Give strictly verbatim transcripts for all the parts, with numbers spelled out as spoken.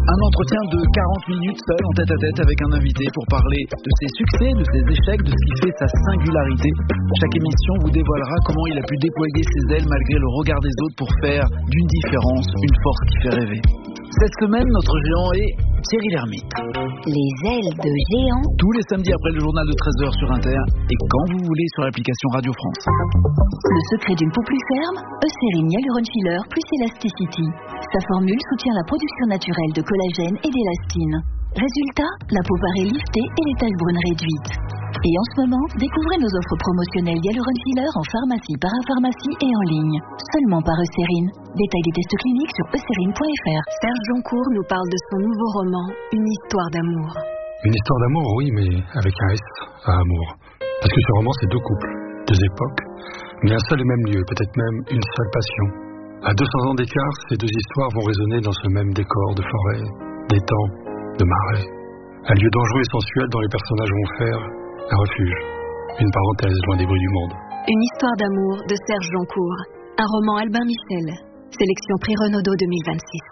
Un entretien de quarante minutes seul en tête à tête avec un invité pour parler de ses succès, de ses échecs, de ce qui fait sa singularité. Chaque émission vous dévoilera comment il a pu déployer ses ailes malgré le regard des autres pour faire d'une différence une force qui fait rêver. Cette semaine, notre géant est Thierry Lhermitte. Les ailes de géant. Tous les samedis après le journal de treize heures sur Inter et quand vous voulez sur l'application Radio France. Le secret d'une peau plus ferme, Eucérine Hyaluron Filler plus Elasticity. Sa formule soutient la production naturelle de collagène et d'élastine. Résultat, la peau paraît liftée et les taches brunes réduites. Et en ce moment, découvrez nos offres promotionnelles Hyaluron Filler en pharmacie, parapharmacie et en ligne. Seulement par Eucérine. Détail des tests cliniques sur eucérine point f r. Serge Joncourt nous parle de son nouveau roman, Une histoire d'amour. Une histoire d'amour, oui, mais avec un S à amour. Parce que ce roman, c'est deux couples, deux époques, mais un seul et même lieu, peut-être même une seule passion. À deux cents ans d'écart, ces deux histoires vont résonner dans ce même décor de forêt, d'étang, de marais. Un lieu dangereux et sensuel dont les personnages vont faire un refuge, une parenthèse loin des bruits du monde. Une histoire d'amour de Serge Joncourt, un roman Albin Michel, sélection Prix Renaudot deux mille vingt-six.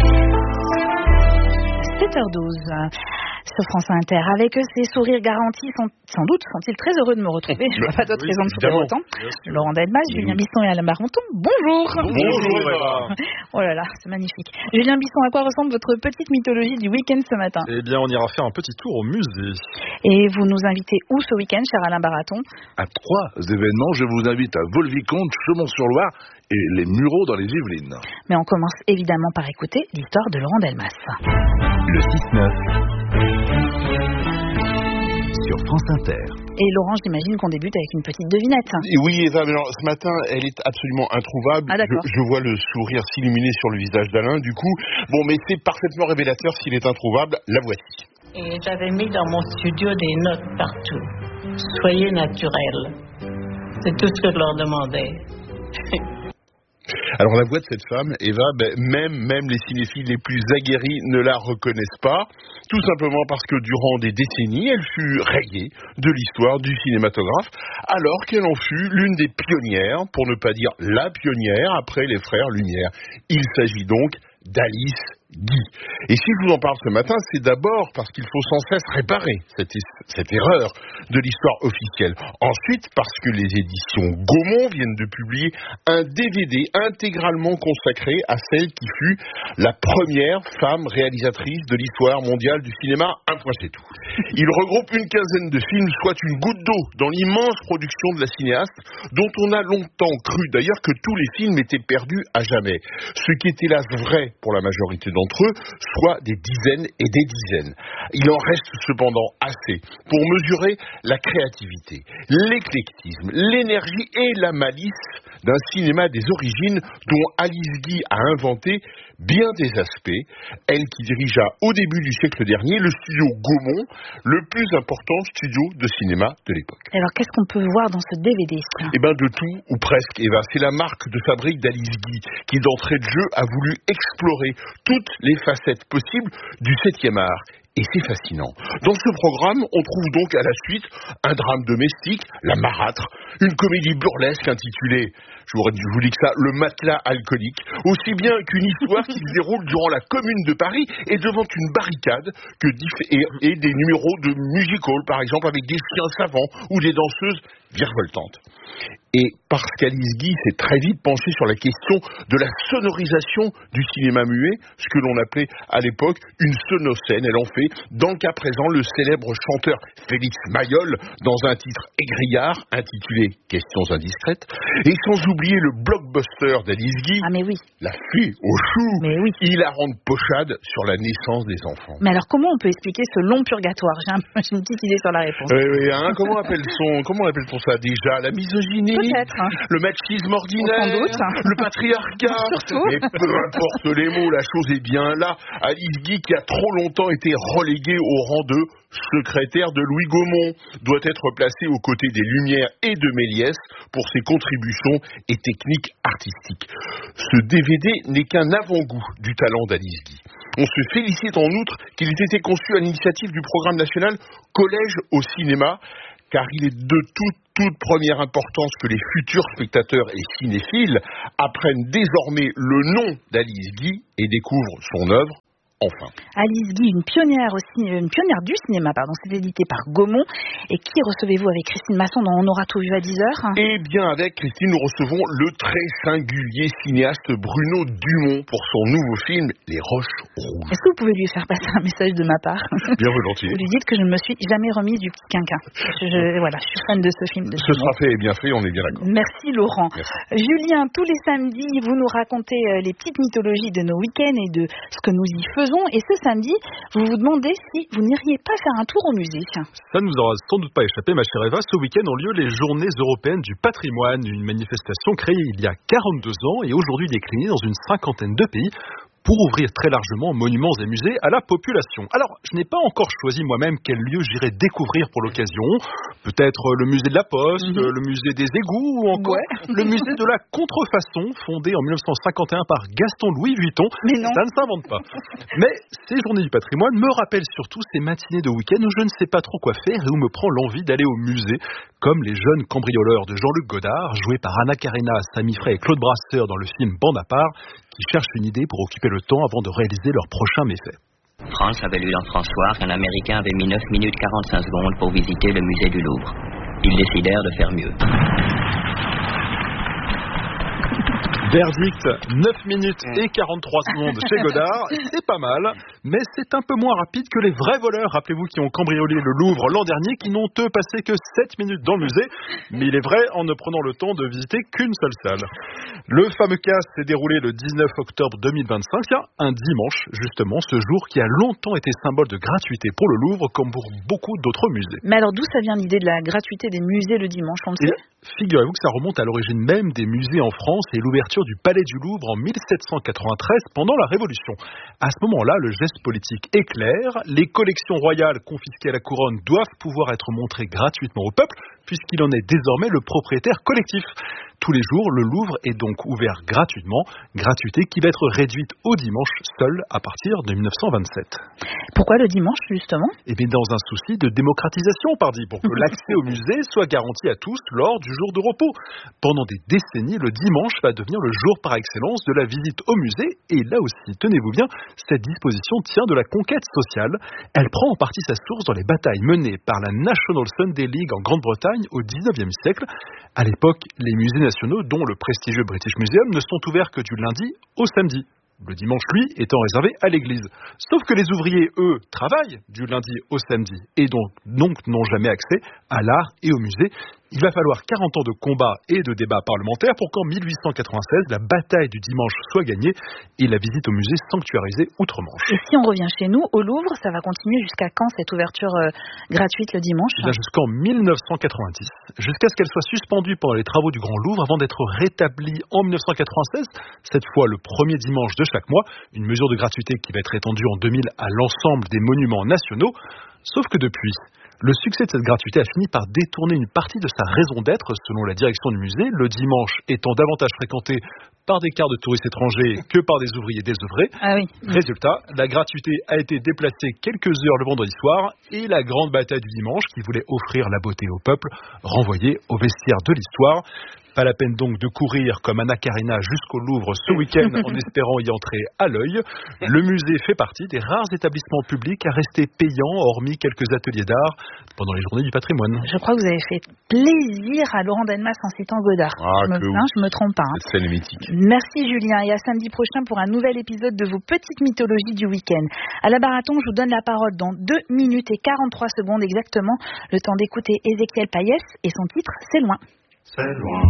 sept heures douze sur France Inter. Avec eux, ces sourires garantis, sont, sans doute sont-ils très heureux de me retrouver. Je ne vois pas d'autres oui, raisons de sourire autant. Laurent Delmas, oui. Julien Bisson et Alain Barenton, bonjour. Bonjour Eva. Oh là là, c'est magnifique. Julien Bisson, à quoi ressemble votre petite mythologie du week-end ce matin? Eh bien, on ira faire un petit tour au musée. Et vous nous invitez où ce week-end, cher Alain Barenton? À trois événements. Je vous invite à Volvicomte, Chaumont-sur-Loire et les Mureaux dans les Yvelines. Mais on commence évidemment par écouter l'histoire de Laurent Delmas. Le six neuf sur France Inter. Et Laurent, j'imagine qu'on débute avec une petite devinette. Oui, Eva, mais alors, ce matin, elle est absolument introuvable. Ah, d'accord. Je, je vois le sourire s'illuminer sur le visage d'Alain, du coup. Bon, mais c'est parfaitement révélateur s'il est introuvable. La voici. Et j'avais mis dans mon studio des notes partout. Soyez naturels. C'est tout ce que je leur demandais. Alors la voix de cette femme, Eva, ben, même, même les cinéphiles les plus aguerris ne la reconnaissent pas, tout simplement parce que durant des décennies, elle fut rayée de l'histoire du cinématographe, alors qu'elle en fut l'une des pionnières, pour ne pas dire la pionnière, après les frères Lumière. Il s'agit donc d'Alice Guy. Et si je vous en parle ce matin, c'est d'abord parce qu'il faut sans cesse réparer cette, cette erreur de l'histoire officielle. Ensuite, parce que les éditions Gaumont viennent de publier un D V D intégralement consacré à celle qui fut la première femme réalisatrice de l'histoire mondiale du cinéma. Un point, c'est tout. Il regroupe une quinzaine de films, soit une goutte d'eau dans l'immense production de la cinéaste, dont on a longtemps cru d'ailleurs que tous les films étaient perdus à jamais. Ce qui est hélas vrai pour la majorité d'entre eux, soit des dizaines et des dizaines. Il en reste cependant assez pour mesurer la créativité, l'éclectisme, l'énergie et la malice d'un cinéma des origines dont Alice Guy a inventé bien des aspects, elle qui dirigea au début du siècle dernier le studio Gaumont, le plus important studio de cinéma de l'époque. Alors qu'est-ce qu'on peut voir dans ce D V D? Eh bien de tout, ou presque, Eva. C'est la marque de fabrique d'Alice Guy qui d'entrée de jeu a voulu explorer toutes les facettes possibles du septième art. Et c'est fascinant. Dans ce programme, on trouve donc à la suite un drame domestique, La Marâtre, une comédie burlesque intitulée, je vous, je vous dis que ça, Le Matelas Alcoolique, aussi bien qu'une histoire qui se déroule durant la Commune de Paris et devant une barricade que diff- et, et des numéros de musical, par exemple, avec des chiens savants ou des danseuses virevoltantes. Et parce qu'Alice Guy s'est très vite penchée sur la question de la sonorisation du cinéma muet, ce que l'on appelait à l'époque une sonocène, elle en fait, dans le cas présent, le célèbre chanteur Félix Mayol, dans un titre égrillard intitulé Questions indiscrètes, et sans oublier le blockbuster d'Alice Guy, ah mais oui. La fille au chou, mais oui. hilarante pochade sur la naissance des enfants. Mais alors comment on peut expliquer ce long purgatoire? J'ai, un, j'ai une petite idée sur la réponse. Oui, oui, hein, comment appelle-t-on, comment appelle-t-on ça déjà? La misogynie? Peut-être. Hein. Le machisme ordinaire? Sans doute. Le patriarcat? Surtout. Mais peu importe les mots, la chose est bien là. Alice Guy, qui a trop longtemps été reléguée au rang de secrétaire de Louis Gaumont, doit être placée aux côtés des Lumières et de Méliès pour ses contributions et techniques artistiques. Ce D V D n'est qu'un avant-goût du talent d'Alice Guy. On se félicite en outre qu'il ait été conçu à l'initiative du programme national Collège au cinéma, car il est de toute, toute première importance que les futurs spectateurs et cinéphiles apprennent désormais le nom d'Alice Guy et découvrent son œuvre enfin. Alice Guy, une pionnière aussi, une pionnière du cinéma, pardon, c'est édité par Gaumont. Et qui recevez-vous avec Christine Masson dans On aura tout vu à dix heures? Eh bien, avec Christine, nous recevons le très singulier cinéaste Bruno Dumont pour son nouveau film Les Roches Rouges. Est-ce que vous pouvez lui faire passer un message de ma part? Bien volontiers. Vous lui dites que je ne me suis jamais remise du petit quinquin. Je, je, voilà, je suis fan de ce film. De ce sera fait et bien fait, on est bien d'accord. Merci Laurent. Merci. Julien, tous les samedis, vous nous racontez les petites mythologies de nos week-ends et de ce que nous y faisons. Et ce samedi, vous vous demandez si vous n'iriez pas faire un tour au musée. Ça ne nous aura sans doute pas échappé, ma chère Eva. Ce week-end ont lieu les Journées européennes du patrimoine, une manifestation créée il y a quarante-deux ans et aujourd'hui déclinée dans une cinquantaine de pays pour ouvrir très largement monuments et musées à la population. Alors, je n'ai pas encore choisi moi-même quel lieu j'irai découvrir pour l'occasion. Peut-être le musée de la Poste, mmh. le musée des égouts ou encore ouais. le musée de la contrefaçon, fondé en dix-neuf cent cinquante et un par Gaston Louis Vuitton. Mais non. Ça ne s'invente pas. Mais ces journées du patrimoine me rappellent surtout ces matinées de week-end où je ne sais pas trop quoi faire et où me prend l'envie d'aller au musée, comme Les Jeunes Cambrioleurs de Jean-Luc Godard, joué par Anna Karina, Samy Frey et Claude Brasseur dans le film Bande à part, qui cherchent une idée pour occuper le temps avant de réaliser leur prochain méfait. France avait lu dans François qu'un Américain avait mis neuf minutes quarante-cinq secondes pour visiter le musée du Louvre. Ils décidèrent de faire mieux. Verdict, neuf minutes et quarante-trois secondes chez Godard, c'est pas mal, mais c'est un peu moins rapide que les vrais voleurs, rappelez-vous, qui ont cambriolé le Louvre l'an dernier, qui n'ont eux passé que sept minutes dans le musée, mais il est vrai en ne prenant le temps de visiter qu'une seule salle. Le fameux cas s'est déroulé le dix-neuf octobre deux mille vingt-cinq, un dimanche, justement, ce jour qui a longtemps été symbole de gratuité pour le Louvre, comme pour beaucoup d'autres musées. Mais alors d'où ça vient l'idée de la gratuité des musées le dimanche, on le sait ? Figurez-vous que ça remonte à l'origine même des musées en France et l'ouverture du Palais du Louvre en mille sept cent quatre-vingt-treize pendant la Révolution. À ce moment-là, le geste politique est clair. Les collections royales confisquées à la couronne doivent pouvoir être montrées gratuitement au peuple, puisqu'il en est désormais le propriétaire collectif. Tous les jours, le Louvre est donc ouvert gratuitement, gratuité qui va être réduite au dimanche seul à partir de mille neuf cent vingt-sept. Pourquoi le dimanche, justement ? Eh bien, dans un souci de démocratisation, pardi, pour que l'accès au musée soit garanti à tous lors du jour de repos. Pendant des décennies, le dimanche va devenir le jour par excellence de la visite au musée, et là aussi, tenez-vous bien, cette disposition tient de la conquête sociale. Elle prend en partie sa source dans les batailles menées par la National Sunday League en Grande-Bretagne au dix-neuvième siècle. À l'époque, les musées nationaux, dont le prestigieux British Museum, ne sont ouverts que du lundi au samedi. Le dimanche, lui, étant réservé à l'église. Sauf que les ouvriers, eux, travaillent du lundi au samedi et donc, donc n'ont jamais accès à l'art et au musée. Il va falloir quarante ans de combats et de débats parlementaires pour qu'en mille huit cent quatre-vingt-seize, la bataille du dimanche soit gagnée et la visite au musée sanctuarisée outre-Manche. Et si on revient chez nous, au Louvre, ça va continuer jusqu'à quand cette ouverture euh, gratuite le dimanche ? Là, jusqu'en mille neuf cent quatre-vingt-dix, jusqu'à ce qu'elle soit suspendue pendant les travaux du Grand Louvre avant d'être rétablie en mille neuf cent quatre-vingt-seize, cette fois le premier dimanche de chaque mois, une mesure de gratuité qui va être étendue en deux mille à l'ensemble des monuments nationaux. Sauf que depuis, le succès de cette gratuité a fini par détourner une partie de sa raison d'être, selon la direction du musée, le dimanche étant davantage fréquenté par des quarts de touristes étrangers que par des ouvriers désœuvrés. Ah oui. Résultat, la gratuité a été déplacée quelques heures le vendredi soir et la grande bataille du dimanche, qui voulait offrir la beauté au peuple, renvoyée au vestiaire de l'histoire. Pas la peine donc de courir comme Anna Karina jusqu'au Louvre ce week-end en espérant y entrer à l'œil. Le musée fait partie des rares établissements publics à rester payants, hormis quelques ateliers d'art pendant les journées du patrimoine. Je crois que vous avez fait plaisir à Laurent Delmas en citant Godard. Ah, je, me, hein, je me trompe pas. Hein. Cette scène est mythique. Merci Julien et à samedi prochain pour un nouvel épisode de vos petites mythologies du week-end. À la Baraton, je vous donne la parole dans deux minutes et quarante-trois secondes exactement. Le temps d'écouter Ézéchiel Payès et son titre, C'est loin. C'est loin.